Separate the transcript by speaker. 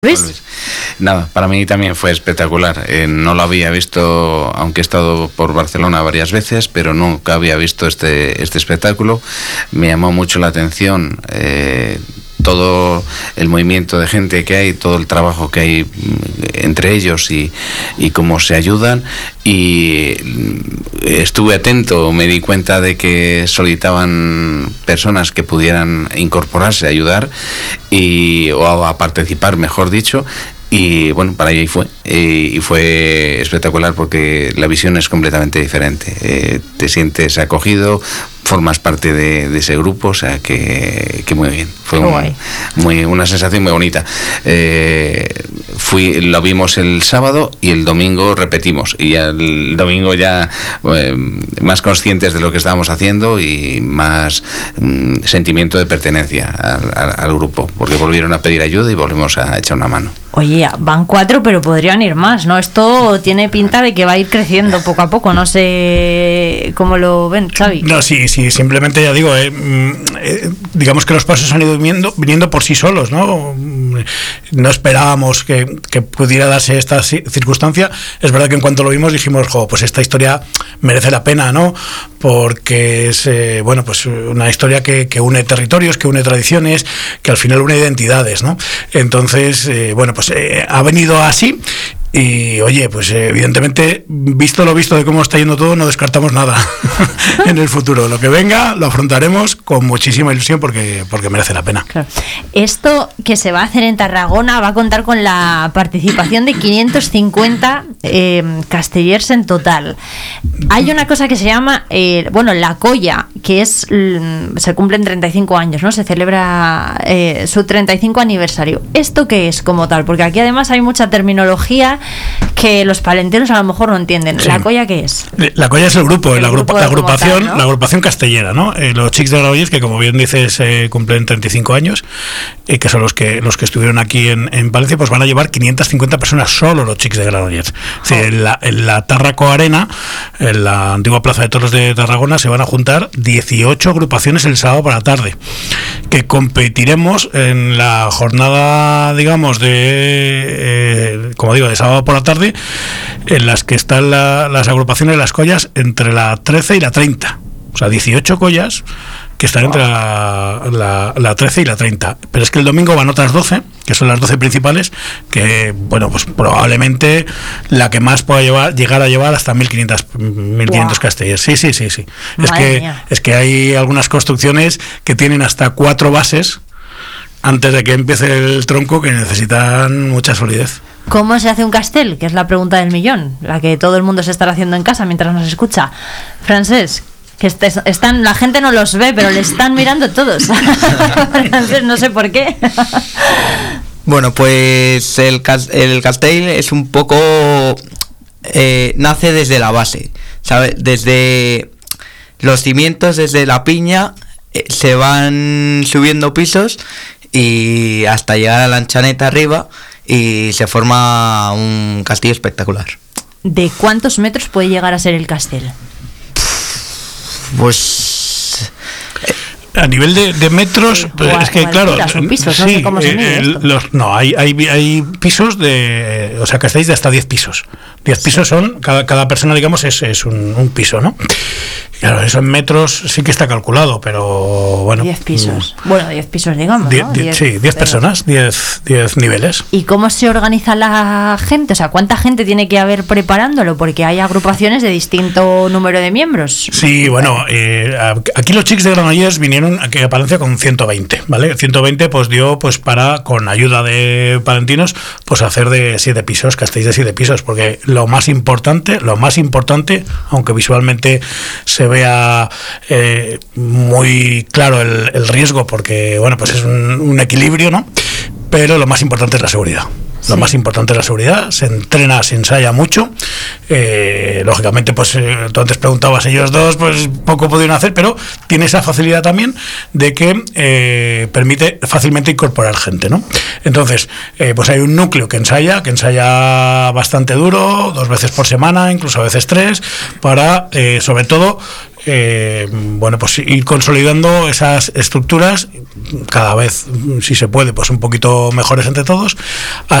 Speaker 1: Luis.
Speaker 2: Nada, para mí también fue espectacular. No lo había visto, aunque he estado por Barcelona varias veces, pero nunca había visto este espectáculo. Me llamó mucho la atención todo el movimiento de gente que hay, todo el trabajo que hay entre ellos y cómo se ayudan. Y estuve atento, me di cuenta de que solicitaban personas que pudieran incorporarse, ayudar o a participar, mejor dicho. Y bueno, para ahí fue. Y fue espectacular porque la visión es completamente diferente. Te sientes acogido, formas parte de ese grupo, o sea que muy bien. Fue una sensación muy bonita. Lo vimos el sábado y el domingo repetimos. Y el domingo ya más conscientes de lo que estábamos haciendo y más sentimiento de pertenencia al grupo, porque volvieron a pedir ayuda y volvimos a echar una mano.
Speaker 1: Oye, van 4, pero podrían ir más, ¿no? Esto tiene pinta de que va a ir creciendo poco a poco. No sé cómo lo ven, Xavi.
Speaker 3: No, sí, simplemente ya digo, digamos que los pasos han ido viniendo por sí solos, ¿no? No esperábamos que pudiera darse esta circunstancia. Es verdad que en cuanto lo vimos dijimos, pues esta historia merece la pena, ¿no? Porque es, pues una historia que une territorios, que une tradiciones, que al final une identidades, ¿no? Entonces, ha venido así. Y oye, pues evidentemente, visto lo visto de cómo está yendo todo, no descartamos nada en el futuro. Lo que venga lo afrontaremos con muchísima ilusión porque merece la pena.
Speaker 1: Claro. Esto que se va a hacer en Tarragona va a contar con la participación de 550 castellers en total. Hay una cosa que se llama, la Colla, que se cumplen 35 años, ¿no? Se celebra su 35 aniversario. ¿Esto qué es como tal? Porque aquí además hay mucha terminología que los palenteros a lo mejor no entienden. Sí. ¿La Colla qué es?
Speaker 3: La Colla es el grupo, la agrupación, ¿no? La agrupación castellera, ¿no? Los Xics de Granollers, que como bien dices cumplen 35 años, que son los que estuvieron aquí en Palencia, pues van a llevar 550 personas, solo los Xics de Granollers. Sí, en la Tárraco Arena, en la antigua Plaza de Toros de Tarragona, se van a juntar 18 agrupaciones el sábado por la tarde, que competiremos en la jornada, digamos, de sábado por la tarde, en las que están las agrupaciones, las collas, entre la 13 y la 30. O sea, 18 collas que están entre la 13 y la 30. Pero es que el domingo van otras 12, que son las 12 principales, que, pues probablemente la que más pueda llegar a llevar hasta 1.500 castellers. Sí. Es que hay algunas construcciones que tienen hasta 4 bases antes de que empiece el tronco, que necesitan mucha solidez.
Speaker 1: ¿Cómo se hace un castell? Que es la pregunta del millón, la que todo el mundo se estará haciendo en casa mientras nos escucha. Francesc, que la gente no los ve, pero le están mirando todos. Francesc, no sé por qué.
Speaker 4: Bueno, pues el castell es un poco... nace desde la base, ¿sabes? Desde los cimientos, desde la piña, se van subiendo pisos y hasta llegar a la Anchaneta arriba, y se forma un castillo espectacular.
Speaker 1: ¿De cuántos metros puede llegar a ser el castell?
Speaker 4: Pues...
Speaker 3: A nivel de metros, es que claro,
Speaker 1: son pisos, no sé cómo se mide esto.
Speaker 3: Hay pisos castells de hasta 10 pisos. 10 pisos son, cada persona, digamos, es un piso, ¿no? Claro, eso en metros sí que está calculado, pero bueno.
Speaker 1: 10 pisos. 10 pisos, digamos, ¿no?
Speaker 3: 10 personas, 10 niveles.
Speaker 1: ¿Y cómo se organiza la gente? O sea, ¿cuánta gente tiene que haber preparándolo? Porque hay agrupaciones de distinto número de miembros.
Speaker 3: Sí, aquí los Xics de Granollers vinieron aquí a Palencia con 120, ¿vale? 120 pues dio para, con ayuda de palentinos, pues hacer de 7 pisos, castells de 7 pisos, porque lo más importante, aunque visualmente se vea muy claro el riesgo, porque pues es un equilibrio, ¿no? Pero lo más importante es la seguridad. Lo más importante es la seguridad. Se entrena, se ensaya mucho. Lógicamente, pues tú antes preguntabas, ellos dos, pues poco pudieron hacer, pero tiene esa facilidad también de que permite fácilmente incorporar gente, ¿no? Entonces, pues hay un núcleo que ensaya bastante duro, 2 veces por semana, incluso a veces 3, para, sobre todo, pues ir consolidando esas estructuras cada vez, si se puede, pues un poquito mejores entre todos,